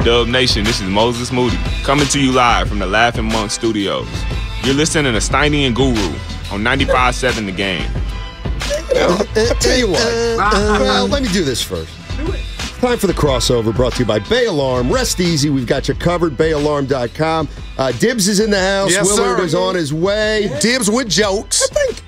Dub Nation, this is Moses Moody, coming to you live from the Laughing Monk Studios. You're listening to Steiny and Guru on 95.7 The Game. Tell you what, well, let me do this first. Do it. Time for the crossover, brought to you by Bay Alarm. Rest easy, we've got you covered, bayalarm.com. Dibs is in the house. Yes, Willard sir. is on his way. Dibs with jokes. I think,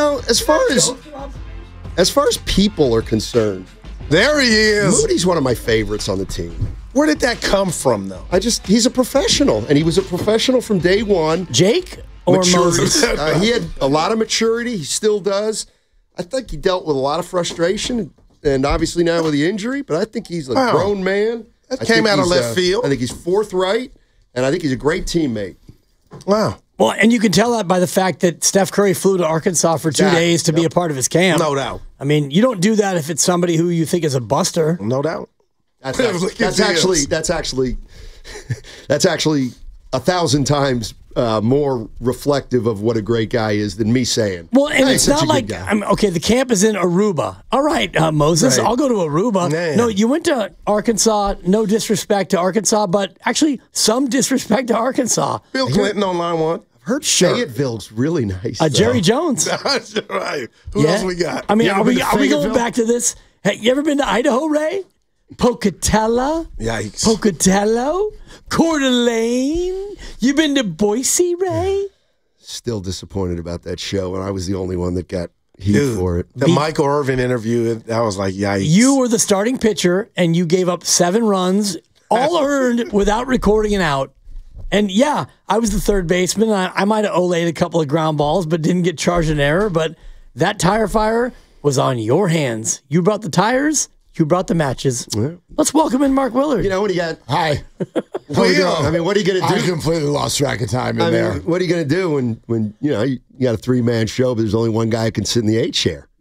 as far as people are concerned, There he is. Moody's one of my favorites on the team. Where did that come from, though? He's a professional, and he was a professional from day one. Jake or Maturity. Moses? He had a lot of maturity. He still does. I think he dealt with a lot of frustration, and obviously now with the injury, but I think he's a grown man. That came out of left field. I think he's forthright, and I think he's a great teammate. Wow. Well, and you can tell that by the fact that Steph Curry flew to Arkansas for 2 days to be a part of his camp. No doubt. I mean, you don't do that if it's somebody who you think is a buster. No doubt. That's actually 1,000 times more reflective of what a great guy is than me saying. Well, and "Hey, it's such not a good like, guy." okay, the camp is in Aruba. All right, Moses, Right. I'll go to Aruba. Yeah. No, you went to Arkansas. No disrespect to Arkansas, but actually some disrespect to Arkansas. Bill Clinton on line one. I've heard Fayetteville's really nice. Jerry though. Jones. That's right. Who else we got? I mean, You ever are been we to going Fayetteville? back to this? Hey, you ever been to Idaho, Ray? Pocatello? Yikes. Pocatello? Coeur d'Alene? You been to Boise, Ray? Still disappointed about that show, and I was the only one that got heat for it. The Michael Irvin interview, I was like, yikes. You were the starting pitcher, and you gave up 7 runs, all earned without recording an out. And yeah, I was the third baseman. I might have olayed a couple of ground balls, but didn't get charged an error. But that tire fire was on your hands. You brought the tires. You brought the matches. Yeah. Let's welcome in Mark Willard. You know what do you got? Hi. What are you doing? I mean, what are you going to do? I completely lost track of time in there. What are you going to do when you got a 3-man show, but there's only one guy who can sit in the 8 chair?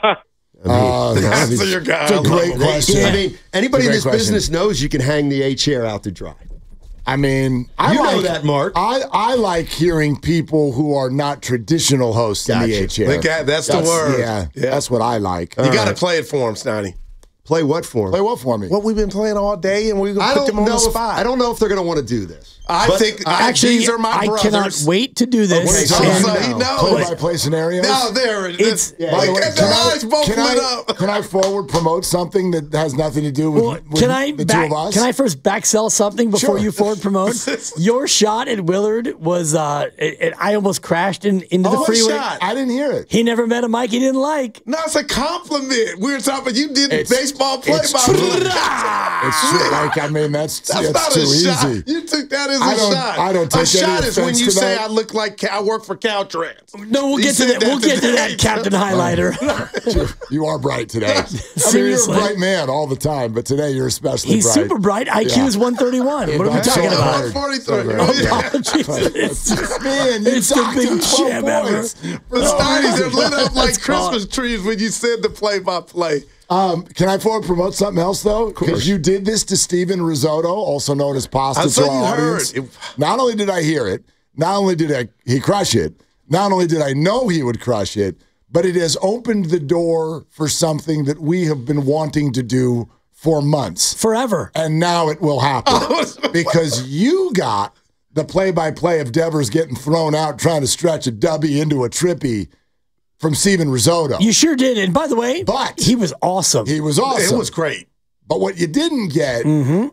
That's your guy. It's a great question. I mean, anybody in It's this a great question. business knows you can hang the 8 chair out to dry. I mean, You know that, Mark. I like hearing people who are not traditional hosts in the Gotcha. 8 chair. Look at- that's the word. Yeah, that's what I like. You got to play it for him, Stoney. Play what for him? Play what for me? What we've been playing all day, and we're going I to put don't them on know the spot. I don't know if they're going to want to do this. I think Actually, these are my I brothers. cannot wait to do this. Okay, so And- he knows. Play-by-play scenarios? Now there it is. It's- By the way, Look at their eyes both lit up. can I forward promote something that has nothing to do with, Well, with can I the two of us? Can I first back sell something before Sure. you forward promote? Your shot at Willard was I almost crashed into the what freeway. shot? I didn't hear it. He never met a mic he didn't like. No, it's a compliment. We were talking. You did It's- baseball it's play-by-play. It's true. Like, I mean, that's not too a shot. easy. You took that as a I don't- shot. I don't take a shot any is when offense you to say that. I look like I work for Caltrans. No, we'll He get to said that. We'll get to today. that, Captain Highlighter. You are bright today. I mean, Seriously. you're a bright man all the time, but today you're especially He's bright. super bright. IQ is 131. What are we that's talking so about? hard. 143. Apologies. Man, you It's the talked big to 12 champ ever. points. The Steinies are lit up like That's caught. Christmas trees when you said the play-by-play. Can I forward promote something else, though? Because you did this to Steven Risotto, also known as Pasta, I to saw our you audience. heard. Not only did I hear it, not only did he crush it, not only did I know he would crush it, but it has opened the door for something that we have been wanting to do for months. Forever. And now it will happen. Because you got the play-by-play of Devers getting thrown out trying to stretch a dubby into a trippy from Steven Risotto. You sure did. And by the way, But- he was awesome. He was awesome. It was great. But what you didn't get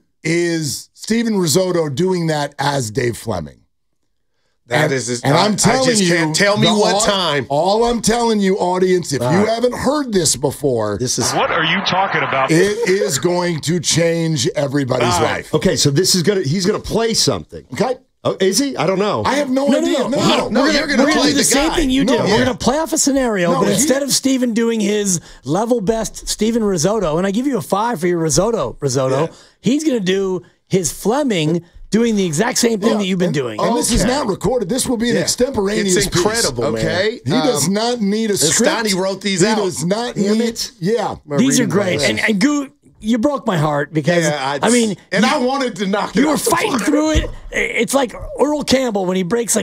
is Steven Risotto doing that as Dave Fleming. That is, And I'm telling I just you, can't tell me the what time. All I'm telling you, audience, if you right. haven't heard this before, This is What are you talking about? it is going to change everybody's All right. life. Okay, so he's gonna play something. Okay? Oh, is he? I don't know. I have no No, idea. no. you're going to We're play do the the same guy. thing you No, did. yeah. We're going to play off a scenario, No, but he- instead of Steven doing his level best Steven Risotto, and I give you a 5 for your risotto, Yeah. he's going to do his Fleming doing the exact same thing that you've been doing. And this is not recorded. This will be an Yeah. extemporaneous It's incredible, piece. man. Okay. He does not need a script. Steiny wrote these he out. does not Damn need it. Yeah. These are great. And Goo, you broke my heart because, I mean, and I wanted to knock it you were off the fighting park. through it. It's like Earl Campbell when he breaks like